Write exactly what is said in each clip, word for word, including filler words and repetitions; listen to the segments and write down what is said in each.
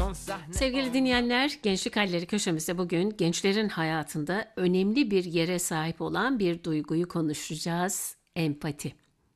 Sevgili dinleyenler, Gençlik Halleri köşemizde bugün gençlerin hayatında önemli bir yere sahip olan bir duyguyu konuşacağız. Empati.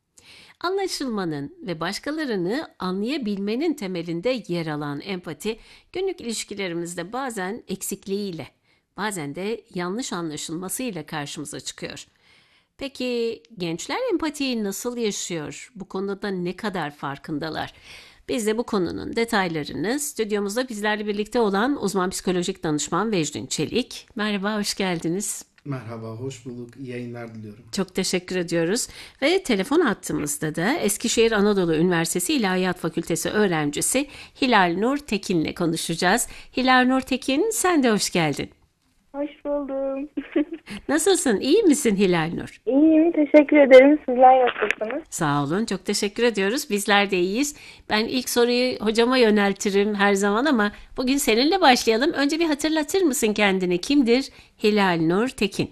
Anlaşılmanın ve başkalarını anlayabilmenin temelinde yer alan empati, günlük ilişkilerimizde bazen eksikliğiyle, bazen de yanlış anlaşılmasıyla karşımıza çıkıyor. Peki gençler empatiyi nasıl yaşıyor? Bu konuda ne kadar farkındalar? Biz de bu konunun detaylarını stüdyomuzda bizlerle birlikte olan uzman psikolojik danışman Vecdin Çelik. Merhaba, hoş geldiniz. Merhaba, hoş bulduk. İyi yayınlar diliyorum. Çok teşekkür ediyoruz. Ve telefon hattımızda da Eskişehir Anadolu Üniversitesi İlahiyat Fakültesi öğrencisi Hilal Nur Tekin'le konuşacağız. Hilal Nur Tekin, sen de hoş geldin. Hoş buldum. Nasılsın? İyi misin Hilal Nur? İyiyim, teşekkür ederim. Sizler nasılsınız? Sağ olun, çok teşekkür ediyoruz. Bizler de iyiyiz. Ben ilk soruyu hocama yöneltirim her zaman ama bugün seninle başlayalım. Önce bir hatırlatır mısın kendini? Kimdir Hilal Nur Tekin?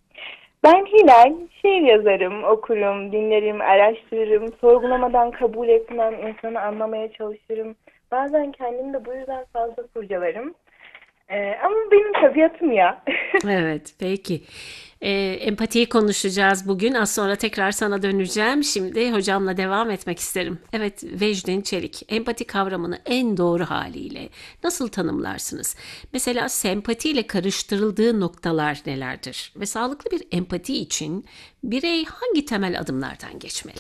Ben Hilal, şiir yazarım, okurum, dinlerim, araştırırım, sorgulamadan kabul etmem, insanı anlamaya çalışırım. Bazen kendim de bu yüzden fazla kurcalarım. Ee, ama benim tabiatım ya. Evet, peki. Ee, empatiyi konuşacağız bugün. Az sonra tekrar sana döneceğim. Şimdi hocamla devam etmek isterim. Evet, Vecdin Çelik, empati kavramını en doğru haliyle nasıl tanımlarsınız? Mesela sempatiyle karıştırıldığı noktalar nelerdir? Ve sağlıklı bir empati için birey hangi temel adımlardan geçmeli?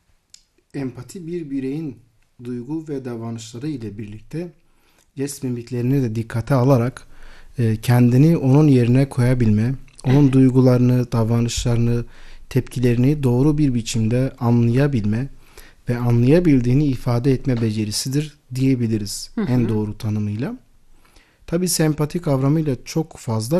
Empati bir bireyin duygu ve davranışları ile birlikte jest mimiklerini de dikkate alarak e, kendini onun yerine koyabilme, onun duygularını, davranışlarını, tepkilerini doğru bir biçimde anlayabilme ve anlayabildiğini ifade etme becerisidir diyebiliriz, hı hı, en doğru tanımıyla. Tabii sempati kavramıyla çok fazla